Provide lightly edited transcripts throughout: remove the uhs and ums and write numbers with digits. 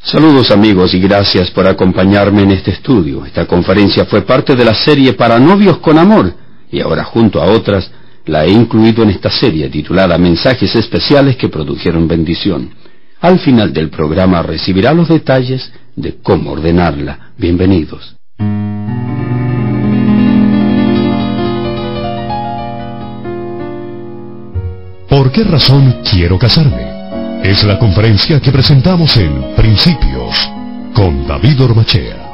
Saludos amigos y gracias por acompañarme en este estudio. Esta conferencia fue parte de la serie Para Novios con Amor y ahora junto a otras la he incluido en esta serie titulada Mensajes Especiales que Produjeron Bendición. Al final del programa recibirá los detalles de cómo ordenarla. Bienvenidos. ¿Por qué razón quiero casarme? Es la conferencia que presentamos en Principios con David Ormachea.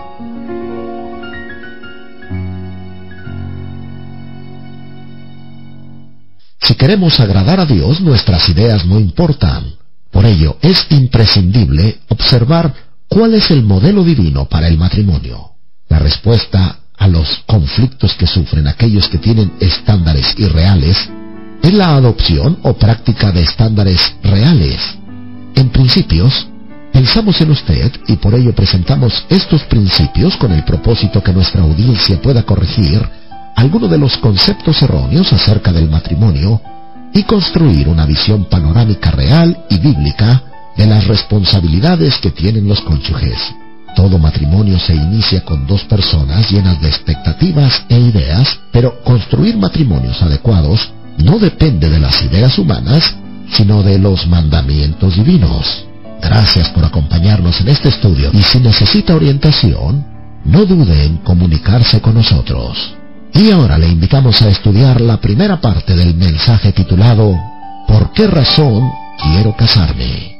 Si queremos agradar a Dios, nuestras ideas no importan. Por ello, es imprescindible observar cuál es el modelo divino para el matrimonio. La respuesta a los conflictos que sufren aquellos que tienen estándares irreales es la adopción o práctica de estándares reales. En Principios, pensamos en usted y por ello presentamos estos principios con el propósito que nuestra audiencia pueda corregir algunos de los conceptos erróneos acerca del matrimonio y construir una visión panorámica real y bíblica de las responsabilidades que tienen los cónyuges. Todo matrimonio se inicia con dos personas llenas de expectativas e ideas, pero construir matrimonios adecuados no depende de las ideas humanas, sino de los mandamientos divinos. Gracias por acompañarnos en este estudio y si necesita orientación, no dude en comunicarse con nosotros. Y ahora le invitamos a estudiar la primera parte del mensaje titulado ¿Por qué razón quiero casarme?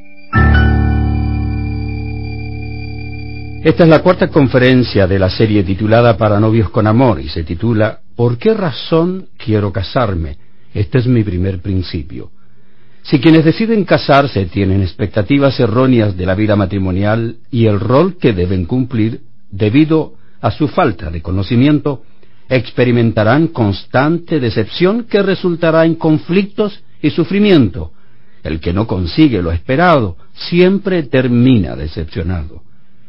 Esta es la cuarta conferencia de la serie titulada Para Novios con Amor y se titula ¿Por qué razón quiero casarme? Este es mi primer principio. Si quienes deciden casarse tienen expectativas erróneas de la vida matrimonial y el rol que deben cumplir debido a su falta de conocimiento, experimentarán constante decepción que resultará en conflictos y sufrimiento. El que no consigue lo esperado siempre termina decepcionado.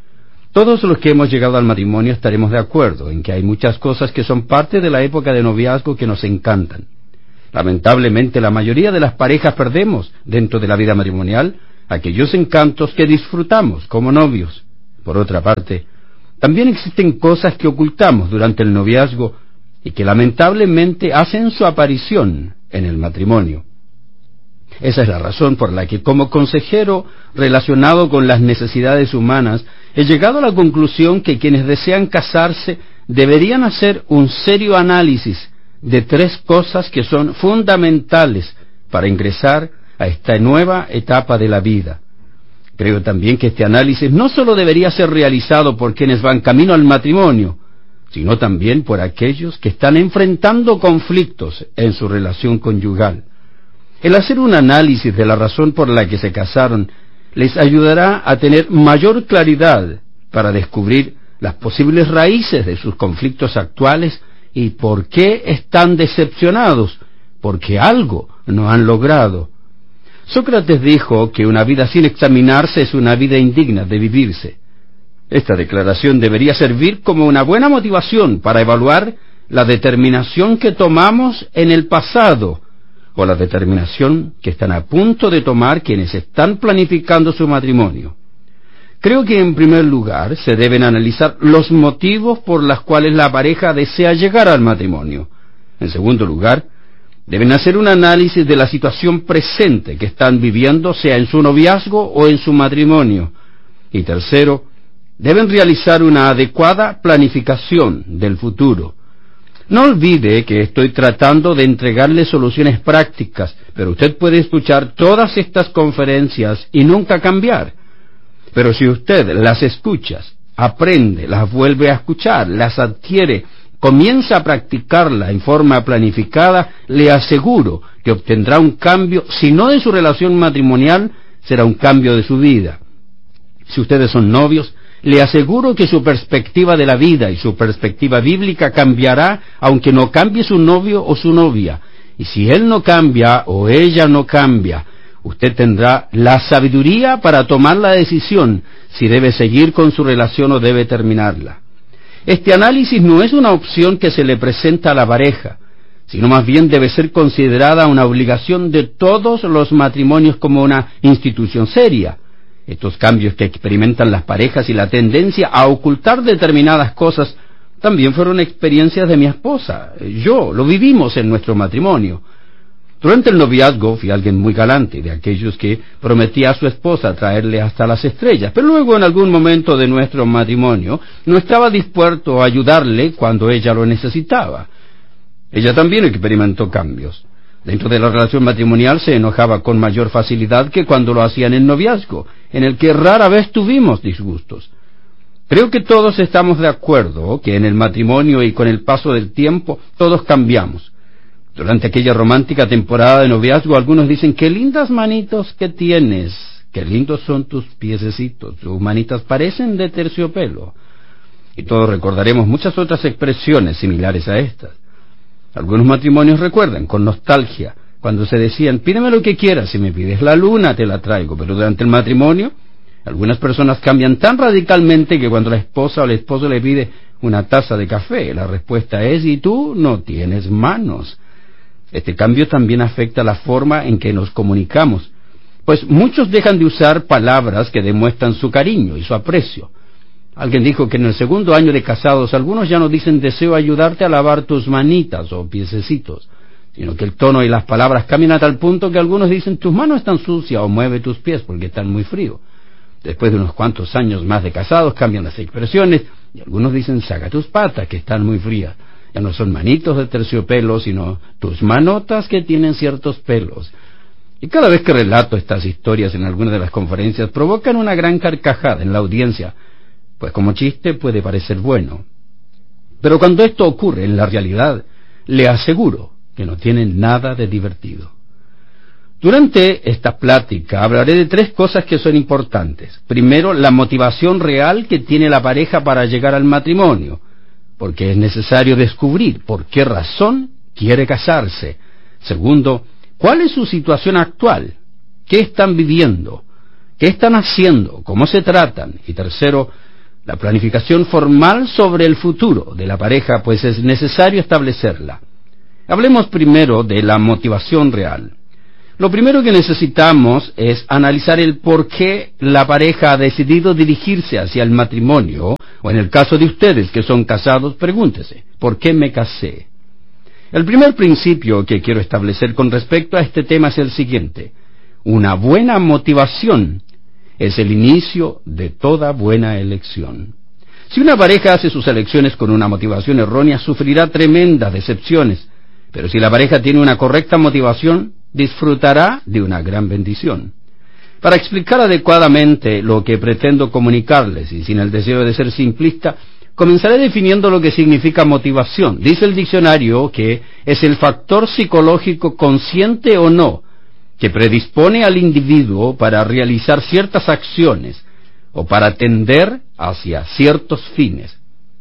Todos los que hemos llegado al matrimonio estaremos de acuerdo en que hay muchas cosas que son parte de la época de noviazgo que nos encantan. Lamentablemente, la mayoría de las parejas perdemos, dentro de la vida matrimonial, aquellos encantos que disfrutamos como novios. Por otra parte, también existen cosas que ocultamos durante el noviazgo y que lamentablemente hacen su aparición en el matrimonio. Esa es la razón por la que, como consejero relacionado con las necesidades humanas, he llegado a la conclusión que quienes desean casarse deberían hacer un serio análisis de tres cosas que son fundamentales para ingresar a esta nueva etapa de la vida. Creo también que este análisis no solo debería ser realizado por quienes van camino al matrimonio, sino también por aquellos que están enfrentando conflictos en su relación conyugal. El hacer un análisis de la razón por la que se casaron les ayudará a tener mayor claridad para descubrir las posibles raíces de sus conflictos actuales y por qué están decepcionados, porque algo no han logrado. Sócrates dijo que una vida sin examinarse es una vida indigna de vivirse. Esta declaración debería servir como una buena motivación para evaluar la determinación que tomamos en el pasado, o la determinación que están a punto de tomar quienes están planificando su matrimonio. Creo que en primer lugar se deben analizar los motivos por los cuales la pareja desea llegar al matrimonio. En segundo lugar, deben hacer un análisis de la situación presente que están viviendo, sea en su noviazgo o en su matrimonio. Y tercero, deben realizar una adecuada planificación del futuro. No olvide que estoy tratando de entregarle soluciones prácticas, pero usted puede escuchar todas estas conferencias y nunca cambiar. Pero si usted las escucha, aprende, las vuelve a escuchar, las adquiere, comienza a practicarla en forma planificada, le aseguro que obtendrá un cambio, si no de su relación matrimonial, será un cambio de su vida. Si ustedes son novios, le aseguro que su perspectiva de la vida y su perspectiva bíblica cambiará, aunque no cambie su novio o su novia. Y si él no cambia o ella no cambia, usted tendrá la sabiduría para tomar la decisión si debe seguir con su relación o debe terminarla. Este análisis no es una opción que se le presenta a la pareja, sino más bien debe ser considerada una obligación de todos los matrimonios como una institución seria. Estos cambios que experimentan las parejas y la tendencia a ocultar determinadas cosas también fueron experiencias de mi esposa. Lo vivimos en nuestro matrimonio. Durante el noviazgo fui alguien muy galante, de aquellos que prometía a su esposa traerle hasta las estrellas, pero luego en algún momento de nuestro matrimonio no estaba dispuesto a ayudarle cuando ella lo necesitaba. Ella también experimentó cambios. Dentro de la relación matrimonial se enojaba con mayor facilidad que cuando lo hacía en el noviazgo, en el que rara vez tuvimos disgustos. Creo que todos estamos de acuerdo que en el matrimonio y con el paso del tiempo todos cambiamos. Durante aquella romántica temporada de noviazgo algunos dicen: qué lindas manitos que tienes, qué lindos son tus piececitos, tus manitas parecen de terciopelo. Y todos recordaremos muchas otras expresiones similares a estas. Algunos matrimonios recuerdan con nostalgia cuando se decían: pídeme lo que quieras, si me pides la luna te la traigo. Pero durante el matrimonio algunas personas cambian tan radicalmente que cuando la esposa o el esposo le pide una taza de café, la respuesta es: ¿y tú no tienes manos? Este cambio también afecta la forma en que nos comunicamos, pues muchos dejan de usar palabras que demuestran su cariño y su aprecio. Alguien dijo que en el segundo año de casados algunos ya no dicen deseo ayudarte a lavar tus manitas o piececitos, sino que el tono y las palabras cambian a tal punto que algunos dicen tus manos están sucias o mueve tus pies porque están muy fríos. Después de unos cuantos años más de casados cambian las expresiones y algunos dicen saca tus patas que están muy frías. Ya no son manitos de terciopelo, sino tus manotas que tienen ciertos pelos. Y cada vez que relato estas historias en alguna de las conferencias provocan una gran carcajada en la audiencia, pues como chiste puede parecer bueno. Pero cuando esto ocurre en la realidad, le aseguro que no tiene nada de divertido. Durante esta plática hablaré de 3 cosas que son importantes. Primero, la motivación real que tiene la pareja para llegar al matrimonio, porque es necesario descubrir por qué razón quiere casarse. Segundo, ¿cuál es su situación actual? ¿Qué están viviendo? ¿Qué están haciendo? ¿Cómo se tratan? Y tercero, la planificación formal sobre el futuro de la pareja, pues es necesario establecerla. Hablemos primero de la motivación real. Lo primero que necesitamos es analizar el por qué la pareja ha decidido dirigirse hacia el matrimonio, o en el caso de ustedes que son casados, pregúntese, ¿por qué me casé? El primer principio que quiero establecer con respecto a este tema es el siguiente: una buena motivación es el inicio de toda buena elección. Si una pareja hace sus elecciones con una motivación errónea, sufrirá tremendas decepciones, pero si la pareja tiene una correcta motivación, disfrutará de una gran bendición. Para explicar adecuadamente lo que pretendo comunicarles, y sin el deseo de ser simplista, comenzaré definiendo lo que significa motivación. Dice el diccionario que es el factor psicológico, consciente o no, que predispone al individuo para realizar ciertas acciones o para tender hacia ciertos fines.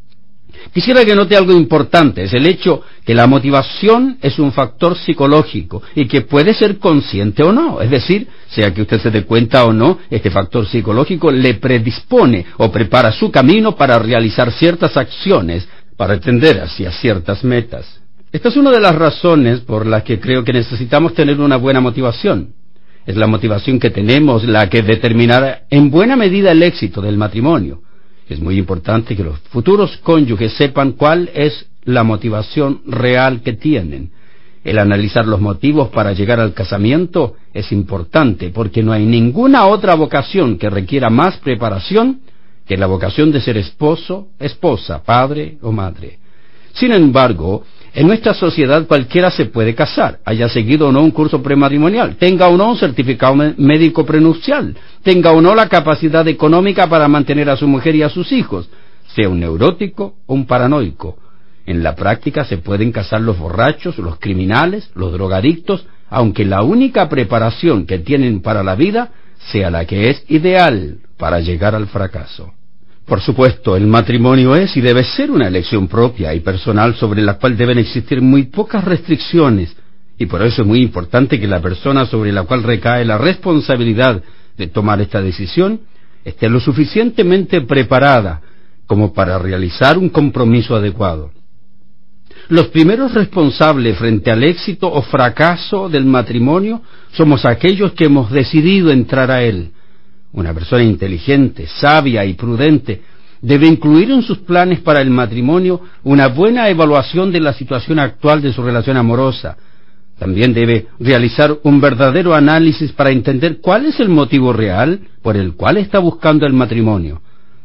Quisiera que note algo importante: es el hecho que la motivación es un factor psicológico y que puede ser consciente o no, es decir, sea que usted se dé cuenta o no, este factor psicológico le predispone o prepara su camino para realizar ciertas acciones, para tender hacia ciertas metas. Esta es una de las razones por las que creo que necesitamos tener una buena motivación. Es la motivación que tenemos la que determinará en buena medida el éxito del matrimonio. Es muy importante que los futuros cónyuges sepan cuál es la motivación real que tienen. El analizar los motivos para llegar al casamiento es importante, porque no hay ninguna otra vocación que requiera más preparación que la vocación de ser esposo, esposa, padre o madre. Sin embargo, en nuestra sociedad cualquiera se puede casar, haya seguido o no un curso prematrimonial, tenga o no un certificado médico prenupcial, tenga o no la capacidad económica para mantener a su mujer y a sus hijos, sea un neurótico o un paranoico. En la práctica se pueden casar los borrachos, los criminales, los drogadictos, aunque la única preparación que tienen para la vida sea la que es ideal para llegar al fracaso. Por supuesto, el matrimonio es y debe ser una elección propia y personal sobre la cual deben existir muy pocas restricciones, y por eso es muy importante que la persona sobre la cual recae la responsabilidad de tomar esta decisión esté lo suficientemente preparada como para realizar un compromiso adecuado. Los primeros responsables frente al éxito o fracaso del matrimonio somos aquellos que hemos decidido entrar a él. Una persona inteligente, sabia y prudente debe incluir en sus planes para el matrimonio una buena evaluación de la situación actual de su relación amorosa. También debe realizar un verdadero análisis para entender cuál es el motivo real por el cual está buscando el matrimonio.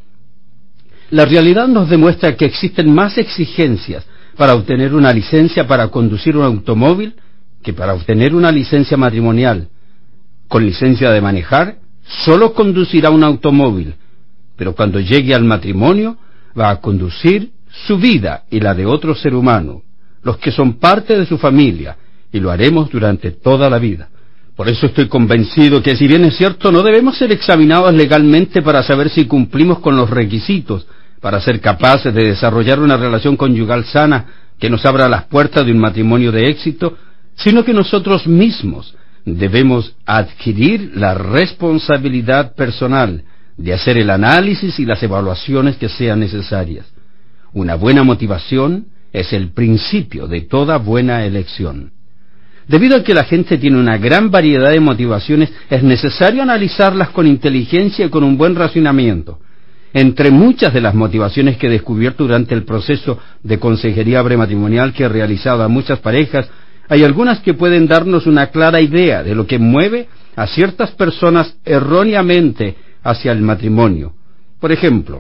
La realidad nos demuestra que existen más exigencias para obtener una licencia para conducir un automóvil que para obtener una licencia matrimonial. Con licencia de manejar, solo conducirá un automóvil, pero cuando llegue al matrimonio va a conducir su vida y la de otro ser humano, los que son parte de su familia, y lo haremos durante toda la vida. Por eso estoy convencido que, si bien es cierto, no debemos ser examinados legalmente para saber si cumplimos con los requisitos para ser capaces de desarrollar una relación conyugal sana que nos abra las puertas de un matrimonio de éxito, sino que nosotros mismos debemos adquirir la responsabilidad personal de hacer el análisis y las evaluaciones que sean necesarias. Una buena motivación es el principio de toda buena elección. Debido a que la gente tiene una gran variedad de motivaciones, es necesario analizarlas con inteligencia y con un buen razonamiento. Entre muchas de las motivaciones que he descubierto durante el proceso de consejería prematrimonial que he realizado a muchas parejas, hay algunas que pueden darnos una clara idea de lo que mueve a ciertas personas erróneamente hacia el matrimonio. Por ejemplo,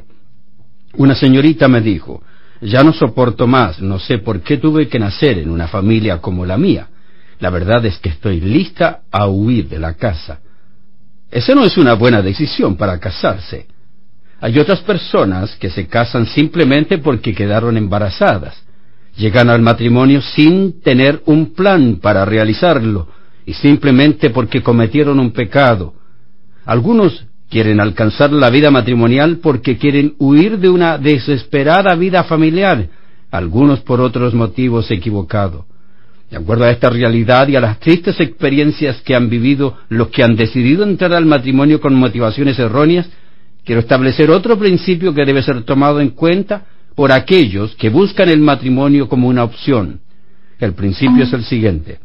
una señorita me dijo: ya no soporto más, no sé por qué tuve que nacer en una familia como la mía. La verdad es que estoy lista a huir de la casa. Esa no es una buena decisión para casarse. Hay otras personas que se casan simplemente porque quedaron embarazadas. Llegan al matrimonio sin tener un plan para realizarlo y simplemente porque cometieron un pecado. Algunos quieren alcanzar la vida matrimonial porque quieren huir de una desesperada vida familiar, algunos por otros motivos equivocados. De acuerdo a esta realidad y a las tristes experiencias que han vivido los que han decidido entrar al matrimonio con motivaciones erróneas, quiero establecer otro principio que debe ser tomado en cuenta por aquellos que buscan el matrimonio como una opción. El principio es el siguiente: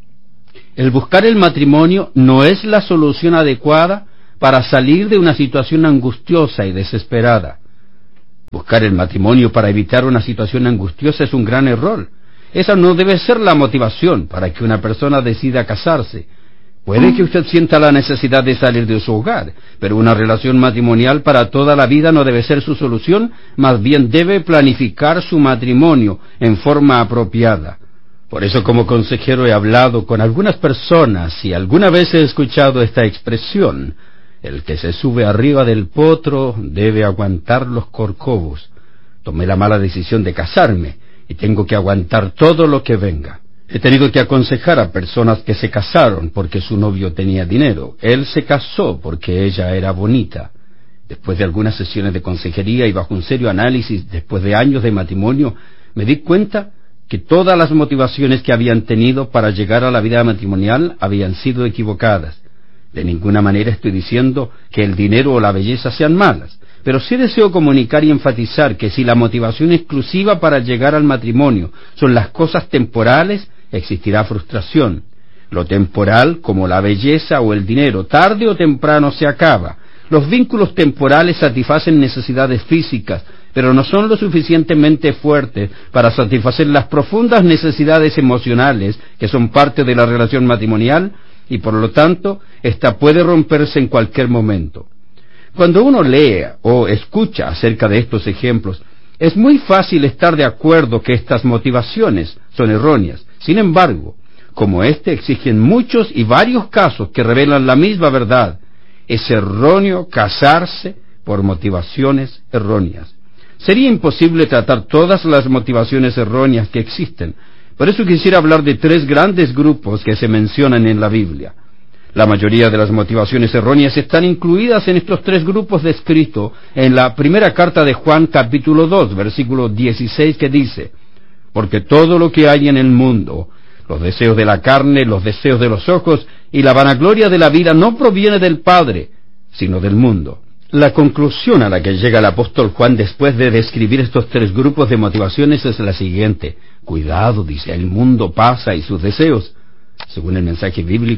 el buscar el matrimonio no es la solución adecuada para salir de una situación angustiosa y desesperada. Buscar el matrimonio para evitar una situación angustiosa es un gran error. Esa no debe ser la motivación para que una persona decida casarse. Puede que usted sienta la necesidad de salir de su hogar, pero una relación matrimonial para toda la vida no debe ser su solución, más bien debe planificar su matrimonio en forma apropiada. Por eso, como consejero, he hablado con algunas personas y alguna vez he escuchado esta expresión: el que se sube arriba del potro debe aguantar los corcovos. Tomé la mala decisión de casarme y tengo que aguantar todo lo que venga. He tenido que aconsejar a personas que se casaron porque su novio tenía dinero. Él se casó porque ella era bonita. Después de algunas sesiones de consejería y bajo un serio análisis, después de años de matrimonio, me di cuenta que todas las motivaciones que habían tenido para llegar a la vida matrimonial habían sido equivocadas. De ninguna manera estoy diciendo que el dinero o la belleza sean malas, pero sí deseo comunicar y enfatizar que si la motivación exclusiva para llegar al matrimonio son las cosas temporales, existirá frustración. Lo temporal, como la belleza o el dinero, tarde o temprano se acaba. Los vínculos temporales satisfacen necesidades físicas, pero no son lo suficientemente fuertes para satisfacer las profundas necesidades emocionales que son parte de la relación matrimonial, y por lo tanto, ésta puede romperse en cualquier momento. Cuando uno lee o escucha acerca de estos ejemplos, es muy fácil estar de acuerdo que estas motivaciones son erróneas. Sin embargo, como existen muchos y varios casos que revelan la misma verdad. Es erróneo casarse por motivaciones erróneas. Sería imposible tratar todas las motivaciones erróneas que existen. Por eso quisiera hablar de 3 grandes grupos que se mencionan en la Biblia. La mayoría de las motivaciones erróneas están incluidas en estos 3 grupos descritos en la primera carta de Juan, capítulo 2, versículo 16, que dice: porque todo lo que hay en el mundo, los deseos de la carne, los deseos de los ojos y la vanagloria de la vida, no proviene del Padre, sino del mundo. La conclusión a la que llega el apóstol Juan después de describir estos 3 grupos de motivaciones es la siguiente: cuidado, dice, el mundo pasa y sus deseos. Según el mensaje bíblico,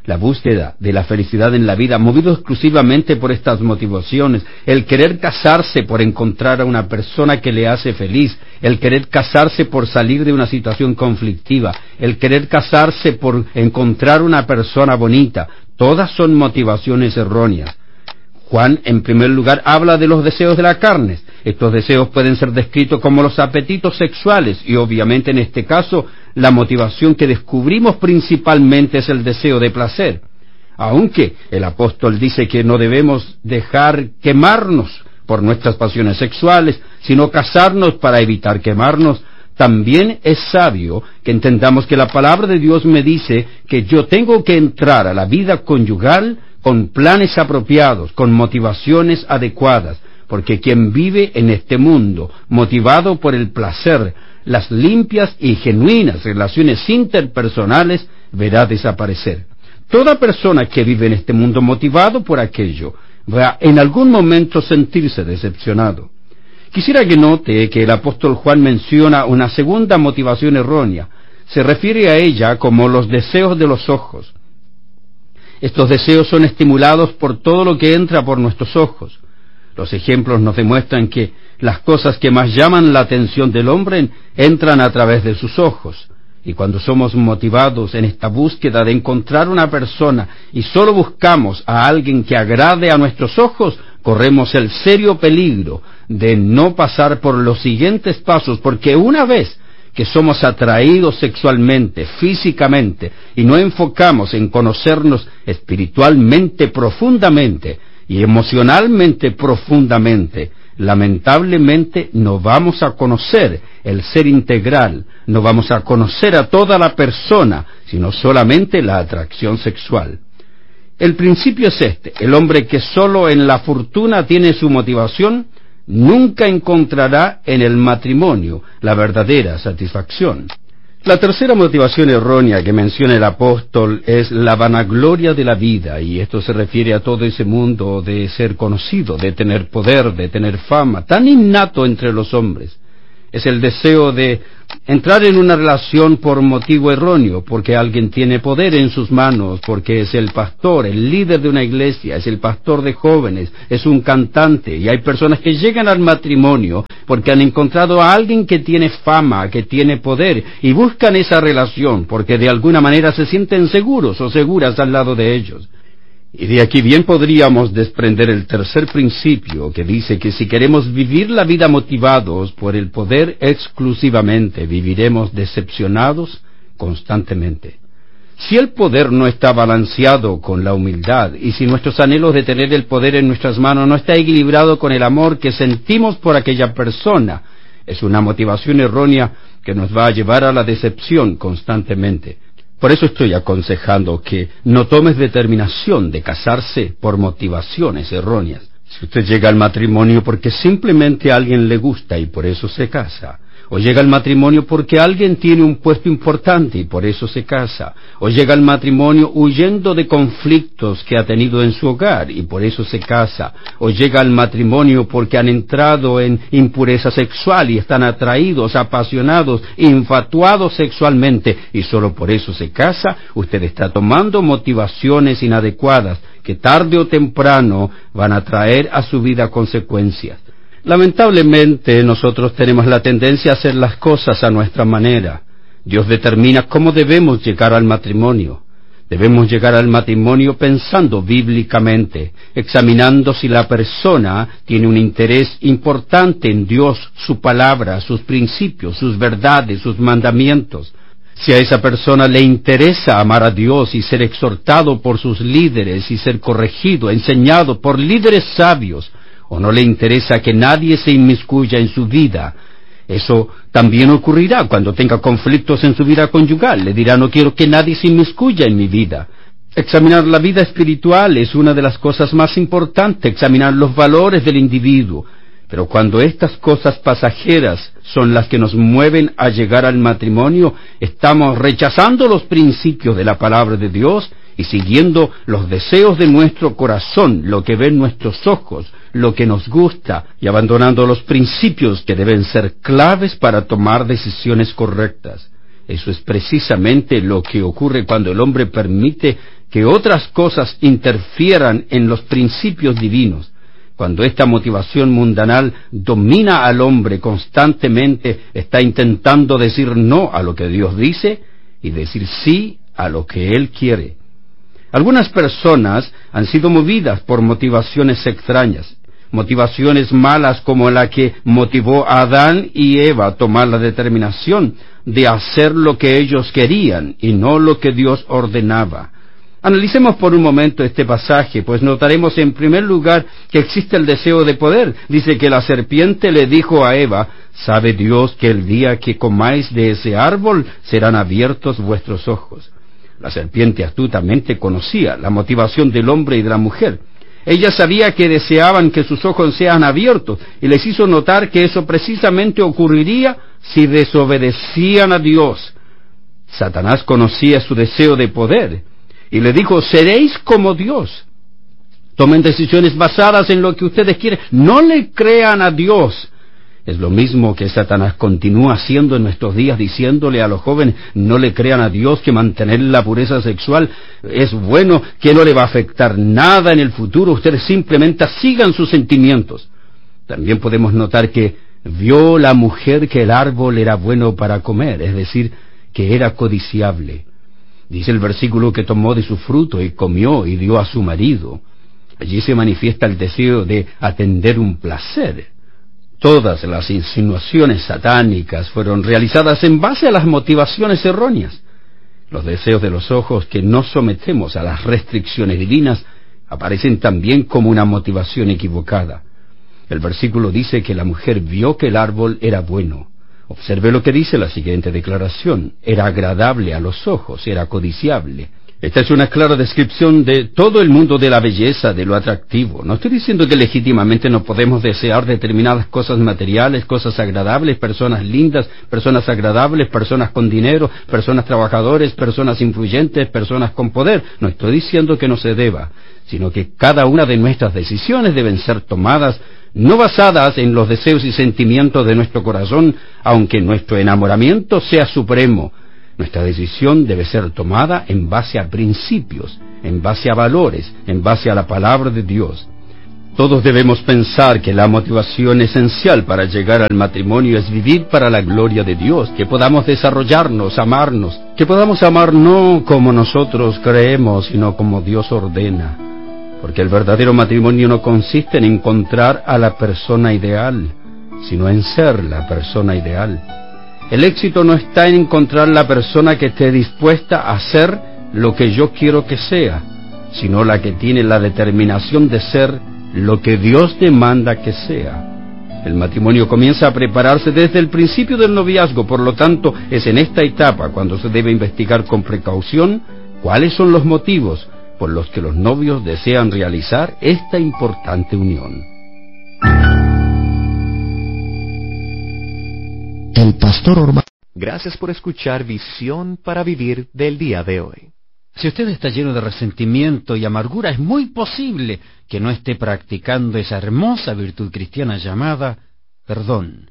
La búsqueda de la felicidad en la vida, movido exclusivamente por estas motivaciones, el querer casarse por encontrar a una persona que le hace feliz, el querer casarse por salir de una situación conflictiva, el querer casarse por encontrar una persona bonita, todas son motivaciones erróneas. Juan, en primer lugar, habla de los deseos de la carne. Estos deseos pueden ser descritos como los apetitos sexuales, y obviamente en este caso, la motivación que descubrimos principalmente es el deseo de placer. Aunque el apóstol dice que no debemos dejar quemarnos por nuestras pasiones sexuales, sino casarnos para evitar quemarnos, también es sabio que entendamos que la palabra de Dios me dice que yo tengo que entrar a la vida conyugal con planes apropiados, con motivaciones adecuadas, porque quien vive en este mundo motivado por el placer, las limpias y genuinas relaciones interpersonales verá desaparecer. Toda persona que vive en este mundo motivado por aquello va en algún momento sentirse decepcionado. Quisiera que note que el apóstol Juan menciona una segunda motivación errónea. Se refiere a ella como los deseos de los ojos. Estos deseos son estimulados por todo lo que entra por nuestros ojos. Los ejemplos nos demuestran que las cosas que más llaman la atención del hombre entran a través de sus ojos. Y cuando somos motivados en esta búsqueda de encontrar una persona y solo buscamos a alguien que agrade a nuestros ojos, corremos el serio peligro de no pasar por los siguientes pasos, porque una vez que somos atraídos sexualmente, físicamente, y no enfocamos en conocernos espiritualmente profundamente y emocionalmente profundamente, lamentablemente no vamos a conocer el ser integral, no vamos a conocer a toda la persona, sino solamente la atracción sexual. El principio es este: el hombre que solo en la fortuna tiene su motivación, nunca encontrará en el matrimonio la verdadera satisfacción. La tercera motivación errónea que menciona el apóstol es la vanagloria de la vida, y esto se refiere a todo ese mundo de ser conocido, de tener poder, de tener fama, tan innato entre los hombres. Es el deseo de entrar en una relación por motivo erróneo, porque alguien tiene poder en sus manos, porque es el pastor, el líder de una iglesia, es el pastor de jóvenes, es un cantante, y hay personas que llegan al matrimonio porque han encontrado a alguien que tiene fama, que tiene poder, y buscan esa relación porque de alguna manera se sienten seguros o seguras al lado de ellos. Y de aquí bien podríamos desprender el tercer principio, que dice que si queremos vivir la vida motivados por el poder exclusivamente, viviremos decepcionados constantemente. Si el poder no está balanceado con la humildad, y si nuestros anhelos de tener el poder en nuestras manos no está equilibrado con el amor que sentimos por aquella persona, es una motivación errónea que nos va a llevar a la decepción constantemente. Por eso estoy aconsejando que no tomes determinación de casarse por motivaciones erróneas. Si usted llega al matrimonio porque simplemente a alguien le gusta y por eso se casa, o llega al matrimonio porque alguien tiene un puesto importante y por eso se casa, o llega al matrimonio huyendo de conflictos que ha tenido en su hogar y por eso se casa, o llega al matrimonio porque han entrado en impureza sexual y están atraídos, apasionados, infatuados sexualmente y solo por eso se casa, usted está tomando motivaciones inadecuadas que tarde o temprano van a traer a su vida consecuencias. Lamentablemente nosotros tenemos la tendencia a hacer las cosas a nuestra manera. Dios determina cómo debemos llegar al matrimonio. Debemos llegar al matrimonio pensando bíblicamente, examinando si la persona tiene un interés importante en Dios, su palabra, sus principios, sus verdades, sus mandamientos. Si a esa persona le interesa amar a Dios y ser exhortado por sus líderes y ser corregido, enseñado por líderes sabios, o no le interesa que nadie se inmiscuya en su vida, eso también ocurrirá cuando tenga conflictos en su vida conyugal. Le dirá: no quiero que nadie se inmiscuya en mi vida. Examinar la vida espiritual es una de las cosas más importantes, examinar los valores del individuo. Pero cuando estas cosas pasajeras son las que nos mueven a llegar al matrimonio, estamos rechazando los principios de la palabra de Dios y siguiendo los deseos de nuestro corazón, lo que ven nuestros ojos, lo que nos gusta, y abandonando los principios que deben ser claves para tomar decisiones correctas. Eso es precisamente lo que ocurre cuando el hombre permite que otras cosas interfieran en los principios divinos, cuando esta motivación mundanal domina al hombre constantemente, está intentando decir no a lo que Dios dice y decir sí a lo que Él quiere. Algunas personas han sido movidas por motivaciones extrañas, motivaciones malas como la que motivó a Adán y Eva a tomar la determinación de hacer lo que ellos querían y no lo que Dios ordenaba. Analicemos por un momento este pasaje, pues notaremos en primer lugar que existe el deseo de poder. Dice que la serpiente le dijo a Eva: ¿sabe Dios que el día que comáis de ese árbol serán abiertos vuestros ojos? La serpiente astutamente conocía la motivación del hombre y de la mujer. Ella sabía que deseaban que sus ojos sean abiertos y les hizo notar que eso precisamente ocurriría si desobedecían a Dios. Satanás conocía su deseo de poder y le dijo: seréis como Dios. Tomen decisiones basadas en lo que ustedes quieren. No le crean a Dios. Es lo mismo que Satanás continúa haciendo en nuestros días, diciéndole a los jóvenes: no le crean a Dios, que mantener la pureza sexual es bueno, que no le va a afectar nada en el futuro, ustedes simplemente sigan sus sentimientos. También podemos notar que vio la mujer que el árbol era bueno para comer, es decir, que era codiciable. Dice el versículo que tomó de su fruto y comió y dio a su marido. Allí se manifiesta el deseo de atender un placer. Todas las insinuaciones satánicas fueron realizadas en base a las motivaciones erróneas. Los deseos de los ojos que no sometemos a las restricciones divinas aparecen también como una motivación equivocada. El versículo dice que la mujer vio que el árbol era bueno. Observe lo que dice la siguiente declaración: era agradable a los ojos, era codiciable. Esta es una clara descripción de todo el mundo de la belleza, de lo atractivo. No estoy diciendo que legítimamente no podemos desear determinadas cosas materiales, cosas agradables, personas lindas, personas agradables, personas con dinero, personas trabajadores, personas influyentes, personas con poder. No estoy diciendo que no se deba, sino que cada una de nuestras decisiones deben ser tomadas no basadas en los deseos y sentimientos de nuestro corazón, aunque nuestro enamoramiento sea supremo. Nuestra decisión debe ser tomada en base a principios, en base a valores, en base a la palabra de Dios. Todos debemos pensar que la motivación esencial para llegar al matrimonio es vivir para la gloria de Dios, que podamos desarrollarnos, amarnos, que podamos amar no como nosotros creemos, sino como Dios ordena. Porque el verdadero matrimonio no consiste en encontrar a la persona ideal, sino en ser la persona ideal. El éxito no está en encontrar la persona que esté dispuesta a hacer lo que yo quiero que sea, sino la que tiene la determinación de ser lo que Dios demanda que sea. El matrimonio comienza a prepararse desde el principio del noviazgo, por lo tanto, es en esta etapa cuando se debe investigar con precaución cuáles son los motivos por los que los novios desean realizar esta importante unión. El pastor Orma. Gracias por escuchar Visión para Vivir del día de hoy. Si usted está lleno de resentimiento y amargura, es muy posible que no esté practicando esa hermosa virtud cristiana llamada perdón.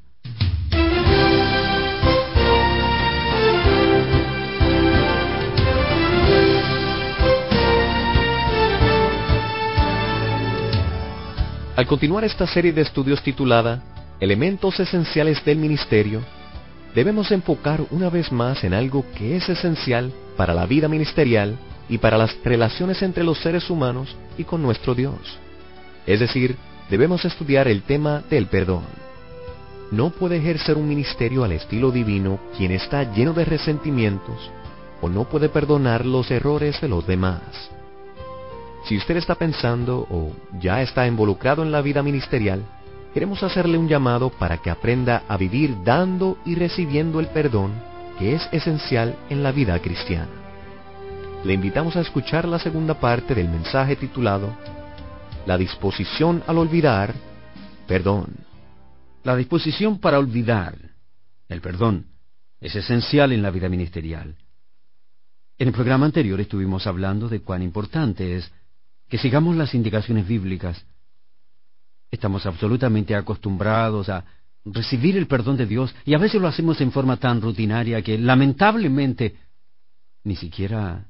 Al continuar esta serie de estudios titulada Elementos Esenciales del Ministerio, debemos enfocar una vez más en algo que es esencial para la vida ministerial y para las relaciones entre los seres humanos y con nuestro Dios. Es decir, debemos estudiar el tema del perdón. No puede ejercer un ministerio al estilo divino quien está lleno de resentimientos o no puede perdonar los errores de los demás. Si usted está pensando o ya está involucrado en la vida ministerial, queremos hacerle un llamado para que aprenda a vivir dando y recibiendo el perdón que es esencial en la vida cristiana. Le invitamos a escuchar la segunda parte del mensaje titulado La disposición al olvidar, perdón. La disposición para olvidar, el perdón, es esencial en la vida ministerial. En el programa anterior estuvimos hablando de cuán importante es que sigamos las indicaciones bíblicas. Estamos absolutamente acostumbrados a recibir el perdón de Dios y a veces lo hacemos en forma tan rutinaria que lamentablemente ni siquiera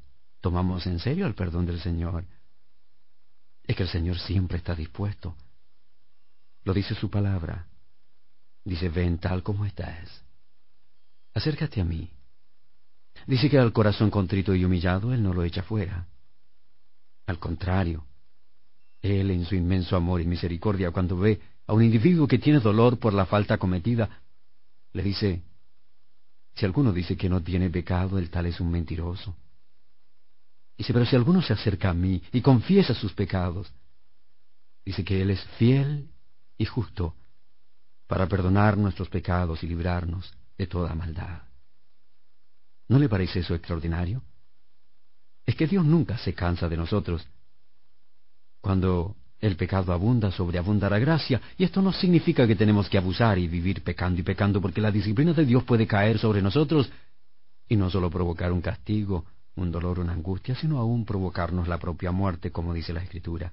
tomamos en serio el perdón del Señor, es que el Señor siempre está dispuesto. Lo dice su palabra. Dice, ven tal como estás. Acércate a mí. Dice que al corazón contrito y humillado Él no lo echa fuera. Al contrario, Él en su inmenso amor y misericordia, cuando ve a un individuo que tiene dolor por la falta cometida, le dice, si alguno dice que no tiene pecado, el tal es un mentiroso. Dice, pero si alguno se acerca a mí y confiesa sus pecados, dice que Él es fiel y justo para perdonar nuestros pecados y librarnos de toda maldad. ¿No le parece eso extraordinario? Es que Dios nunca se cansa de nosotros. Cuando el pecado abunda, sobreabunda la gracia, y esto no significa que tenemos que abusar y vivir pecando y pecando, porque la disciplina de Dios puede caer sobre nosotros y no solo provocar un castigo, un dolor, una angustia, sino aún provocarnos la propia muerte, como dice la Escritura.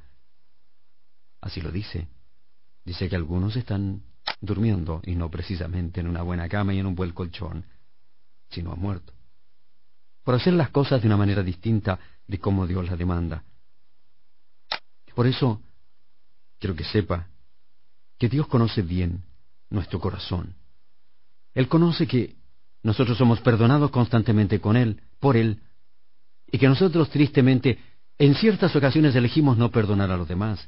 Así lo dice. Dice que algunos están durmiendo, y no precisamente en una buena cama y en un buen colchón, sino han muerto, por hacer las cosas de una manera distinta de como Dios las demanda. Por eso, quiero que sepa que Dios conoce bien nuestro corazón. Él conoce que nosotros somos perdonados constantemente con Él, por Él, y que nosotros tristemente en ciertas ocasiones elegimos no perdonar a los demás,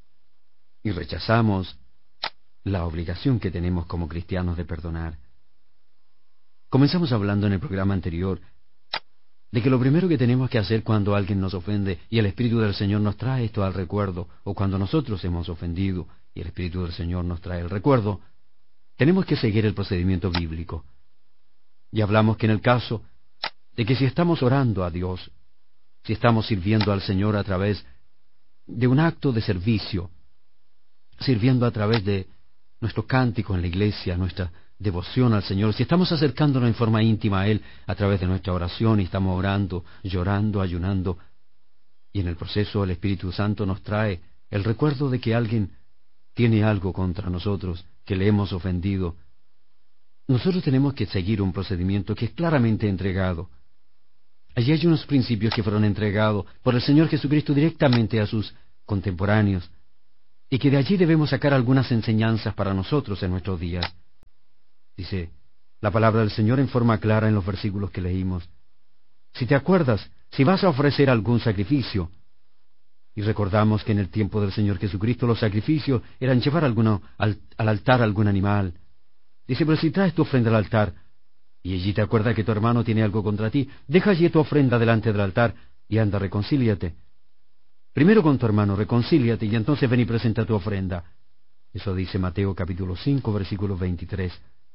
y rechazamos la obligación que tenemos como cristianos de perdonar. Comenzamos hablando en el programa anterior de que lo primero que tenemos que hacer cuando alguien nos ofende y el Espíritu del Señor nos trae esto al recuerdo, o cuando nosotros hemos ofendido y el Espíritu del Señor nos trae el recuerdo, tenemos que seguir el procedimiento bíblico. Y hablamos que en el caso de que si estamos orando a Dios, si estamos sirviendo al Señor a través de un acto de servicio, sirviendo a través de nuestro cántico en la iglesia, nuestra devoción al Señor, si estamos acercándonos en forma íntima a Él a través de nuestra oración y estamos orando, llorando, ayunando, y en el proceso el Espíritu Santo nos trae el recuerdo de que alguien tiene algo contra nosotros, que le hemos ofendido, nosotros tenemos que seguir un procedimiento que es claramente entregado. Allí hay unos principios que fueron entregados por el Señor Jesucristo directamente a sus contemporáneos, y que de allí debemos sacar algunas enseñanzas para nosotros en nuestros días. Dice la palabra del Señor en forma clara en los versículos que leímos. Si te acuerdas, si vas a ofrecer algún sacrificio, y recordamos que en el tiempo del Señor Jesucristo los sacrificios eran llevar al altar algún animal. Dice, pero si traes tu ofrenda al altar, y allí te acuerdas que tu hermano tiene algo contra ti, deja allí tu ofrenda delante del altar, y anda, reconcíliate. Primero con tu hermano, reconcíliate, y entonces ven y presenta tu ofrenda. Eso dice Mateo capítulo 5, versículo 23.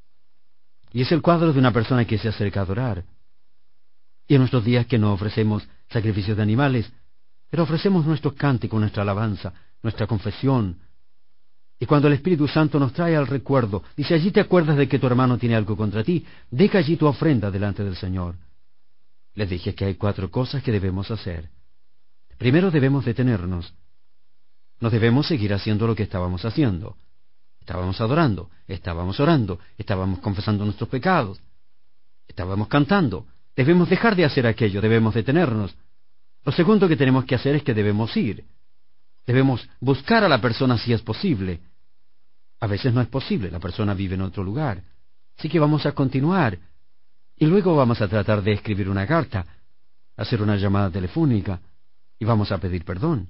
Y es el cuadro de una persona que se acerca a adorar. Y en nuestros días que no ofrecemos sacrificios de animales, pero ofrecemos nuestros cánticos, nuestra alabanza, nuestra confesión. Y cuando el Espíritu Santo nos trae al recuerdo, dice, allí te acuerdas de que tu hermano tiene algo contra ti, deja allí tu ofrenda delante del Señor. Les dije que hay 4 cosas que debemos hacer. Primero debemos detenernos. No debemos seguir haciendo lo que estábamos haciendo. Estábamos adorando, estábamos orando, estábamos confesando nuestros pecados, estábamos cantando. Debemos dejar de hacer aquello, debemos detenernos. Lo segundo que tenemos que hacer es que debemos ir. Debemos buscar a la persona si es posible. A veces no es posible, la persona vive en otro lugar. Así que vamos a continuar. Y luego vamos a tratar de escribir una carta, hacer una llamada telefónica, y vamos a pedir perdón.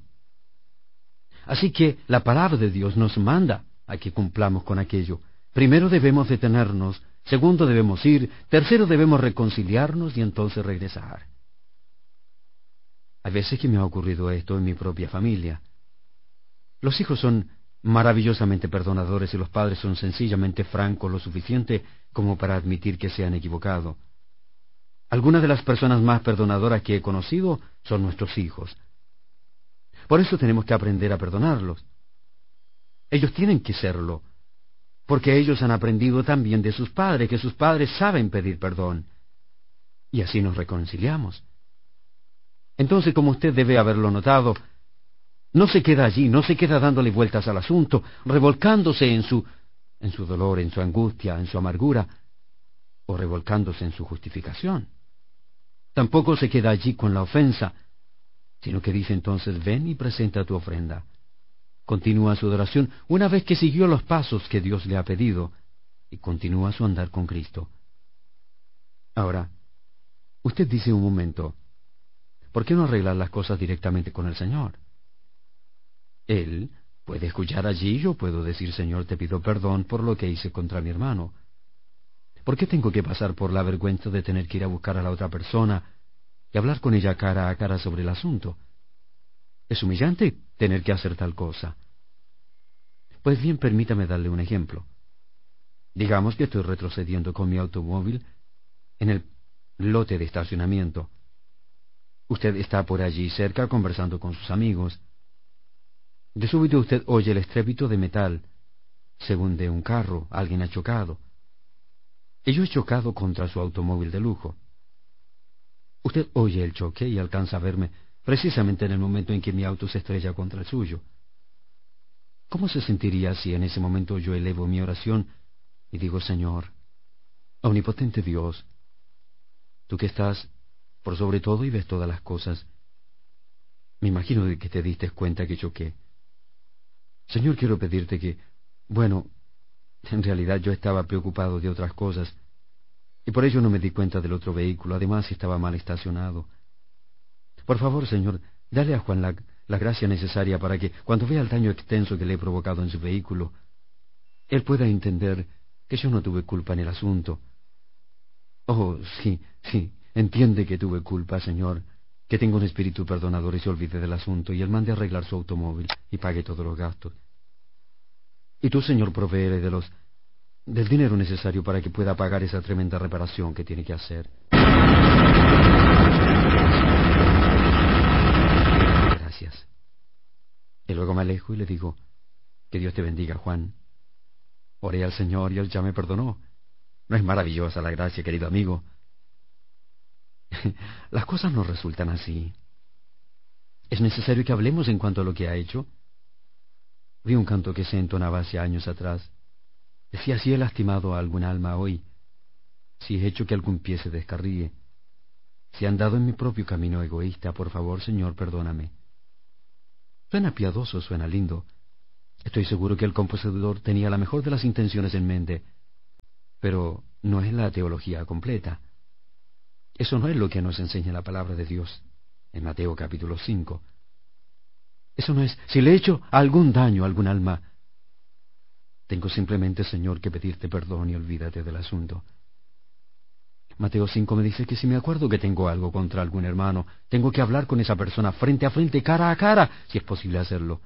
Así que la palabra de Dios nos manda a que cumplamos con aquello. Primero debemos detenernos, segundo debemos ir, tercero debemos reconciliarnos y entonces regresar. Hay veces que me ha ocurrido esto en mi propia familia. Los hijos son maravillosamente perdonadores y los padres son sencillamente francos lo suficiente como para admitir que se han equivocado. Algunas de las personas más perdonadoras que he conocido son nuestros hijos. Por eso tenemos que aprender a perdonarlos. Ellos tienen que serlo, porque ellos han aprendido también de sus padres, que sus padres saben pedir perdón. Y así nos reconciliamos. Entonces, como usted debe haberlo notado, no se queda allí, no se queda dándole vueltas al asunto, revolcándose en su dolor, en su angustia, en su amargura, o revolcándose en su justificación. Tampoco se queda allí con la ofensa, sino que dice entonces, ven y presenta tu ofrenda. Continúa su adoración una vez que siguió los pasos que Dios le ha pedido, y continúa su andar con Cristo. Ahora, usted dice un momento, ¿por qué no arreglar las cosas directamente con el Señor? Él puede escuchar allí, yo puedo decir, Señor, te pido perdón por lo que hice contra mi hermano. ¿Por qué tengo que pasar por la vergüenza de tener que ir a buscar a la otra persona y hablar con ella cara a cara sobre el asunto? Es humillante tener que hacer tal cosa. Pues bien, permítame darle un ejemplo. Digamos que estoy retrocediendo con mi automóvil en el lote de estacionamiento. Usted está por allí cerca conversando con sus amigos. De súbito usted oye el estrépito de metal, según de un carro, alguien ha chocado. Y yo he chocado contra su automóvil de lujo. Usted oye el choque y alcanza a verme precisamente en el momento en que mi auto se estrella contra el suyo. ¿Cómo se sentiría si en ese momento yo elevo mi oración y digo, Señor, omnipotente Dios, tú que estás por sobre todo y ves todas las cosas, me imagino de que te diste cuenta que choqué. Señor, quiero pedirte que, bueno, en realidad yo estaba preocupado de otras cosas, y por ello no me di cuenta del otro vehículo, además estaba mal estacionado. Por favor, Señor, dale a Juan la gracia necesaria para que, cuando vea el daño extenso que le he provocado en su vehículo, él pueda entender que yo no tuve culpa en el asunto. Oh, sí, entiende que tuve culpa, Señor, que tengo un espíritu perdonador y se olvide del asunto, y él mande a arreglar su automóvil y pague todos los gastos. Y tú, Señor, proveeré del dinero necesario para que pueda pagar esa tremenda reparación que tiene que hacer. Gracias. Y luego me alejo y le digo, que Dios te bendiga, Juan. Oré al Señor y Él ya me perdonó. ¿No es maravillosa la gracia, querido amigo? Las cosas no resultan así. Es necesario que hablemos en cuanto a lo que ha hecho. Vi un canto que se entonaba hace años atrás. Decía, si he lastimado a algún alma hoy, si he hecho que algún pie se descarríe, si he andado en mi propio camino egoísta, por favor, Señor, perdóname. Suena piadoso, suena lindo. Estoy seguro que el compositor tenía la mejor de las intenciones en mente, pero no es la teología completa. Eso no es lo que nos enseña la palabra de Dios en Mateo capítulo 5. Eso no es, si le he hecho algún daño a algún alma, tengo simplemente, Señor, que pedirte perdón y olvídate del asunto. Mateo 5 me dice que si me acuerdo que tengo algo contra algún hermano, tengo que hablar con esa persona frente a frente, cara a cara, si es posible hacerlo.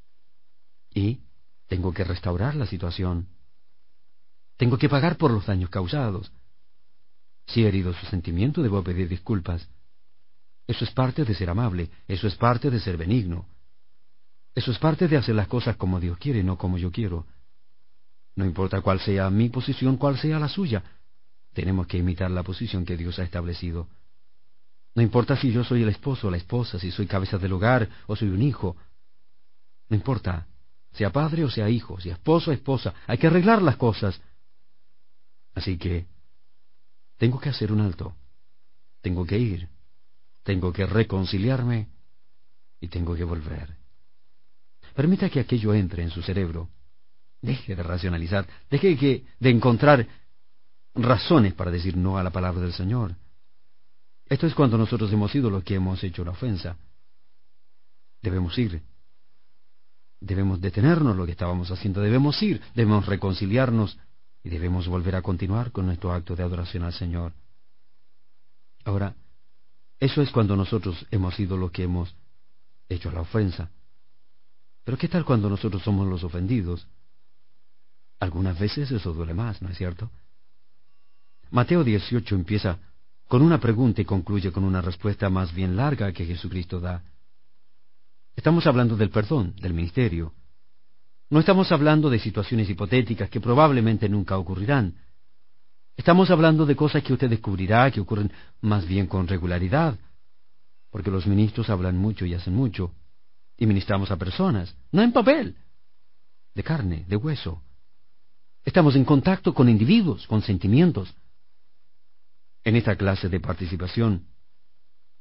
Y tengo que restaurar la situación. Tengo que pagar por los daños causados. Si he herido su sentimiento, debo pedir disculpas. Eso es parte de ser amable, eso es parte de ser benigno. Eso es parte de hacer las cosas como Dios quiere, no como yo quiero. No importa cuál sea mi posición, cuál sea la suya, tenemos que imitar la posición que Dios ha establecido. No importa si yo soy el esposo o la esposa, si soy cabeza del hogar o soy un hijo. No importa, sea padre o sea hijo, sea esposo o esposa, hay que arreglar las cosas. Así que tengo que hacer un alto, tengo que ir, tengo que reconciliarme y tengo que volver. Permita que aquello entre en su cerebro. Deje de racionalizar, deje de encontrar razones para decir no a la palabra del Señor. Esto es cuando nosotros hemos sido los que hemos hecho la ofensa. Debemos ir. Debemos detenernos lo que estábamos haciendo. Debemos ir, debemos reconciliarnos y debemos volver a continuar con nuestro acto de adoración al Señor. Ahora, eso es cuando nosotros hemos sido los que hemos hecho la ofensa. Pero ¿qué tal cuando nosotros somos los ofendidos? Algunas veces eso duele más, ¿no es cierto? Mateo 18 empieza con una pregunta y concluye con una respuesta más bien larga que Jesucristo da. Estamos hablando del perdón, del ministerio. No estamos hablando de situaciones hipotéticas que probablemente nunca ocurrirán. Estamos hablando de cosas que usted descubrirá que ocurren más bien con regularidad, porque los ministros hablan mucho y hacen mucho, y ministramos a personas, no en papel, de carne, de hueso. Estamos en contacto con individuos, con sentimientos. En esta clase de participación,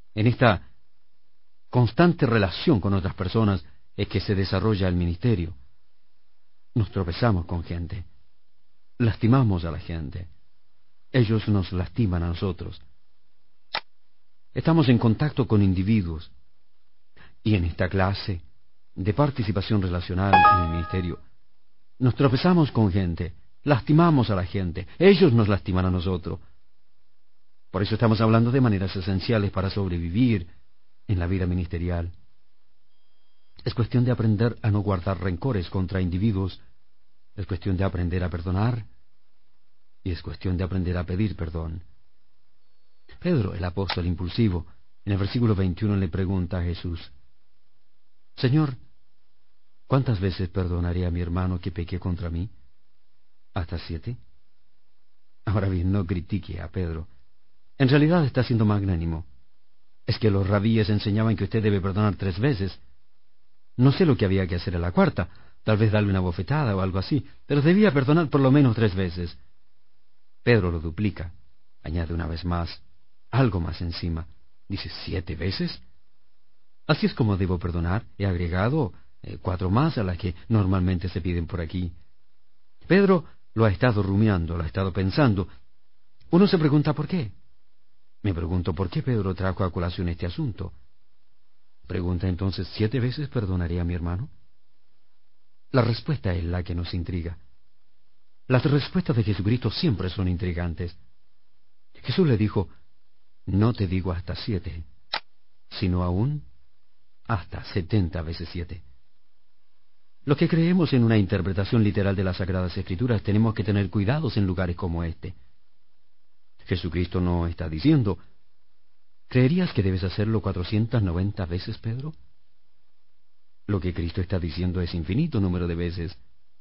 En esta constante relación con otras personas es que se desarrolla el ministerio. Nos tropezamos con gente, lastimamos a la gente, ellos nos lastiman a nosotros. Estamos en contacto con individuos, y en esta clase de participación relacional en el ministerio, nos tropezamos con gente, lastimamos a la gente, ellos nos lastiman a nosotros. Por eso estamos hablando de maneras esenciales para sobrevivir en la vida ministerial. Es cuestión de aprender a no guardar rencores contra individuos, es cuestión de aprender a perdonar, y es cuestión de aprender a pedir perdón. Pedro, el apóstol impulsivo, en el versículo 21 le pregunta a Jesús: Señor, ¿cuántas veces perdonaré a mi hermano que peque contra mí? ¿Hasta 7? Ahora bien, no critique a Pedro. En realidad está siendo magnánimo. Es que los rabíes enseñaban que usted debe perdonar 3 veces. No sé lo que había que hacer a la cuarta, tal vez darle una bofetada o algo así, pero debía perdonar por lo menos 3 veces. Pedro lo duplica, añade una vez más, algo más encima. Dice, ¿7 veces? Así es como debo perdonar. He agregado 4 más a las que normalmente se piden por aquí. Pedro lo ha estado rumiando, lo ha estado pensando. Uno se pregunta ¿por qué? Me pregunto ¿por qué Pedro trajo a colación este asunto? Pregunta entonces, ¿7 veces perdonaré a mi hermano? La respuesta es la que nos intriga. Las respuestas de Jesucristo siempre son intrigantes. Jesús le dijo, no te digo hasta 7, sino aún hasta 70 veces 7. Los que creemos en una interpretación literal de las Sagradas Escrituras tenemos que tener cuidados en lugares como este. Jesucristo no está diciendo, ¿creerías que debes hacerlo 490 veces, Pedro? Lo que Cristo está diciendo es infinito número de veces.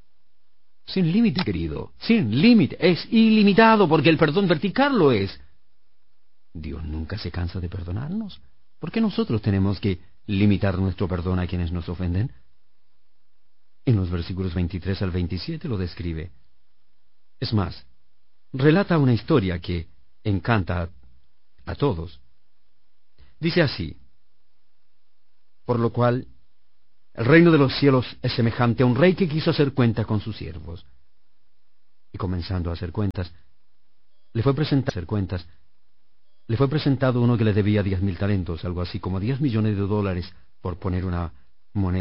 Sin límite, querido, sin límite. Es ilimitado porque el perdón vertical lo es. Dios nunca se cansa de perdonarnos. ¿Por qué nosotros tenemos que limitar nuestro perdón a quienes nos ofenden? En los versículos 23 al 27 lo describe. Es más, relata una historia que encanta a todos. Dice así: por lo cual, el reino de los cielos es semejante a un rey que quiso hacer cuenta con sus siervos. Y comenzando a hacer cuentas, le fue presentado uno que le debía 10,000 talentos, algo así como $10 millones, por poner una moneda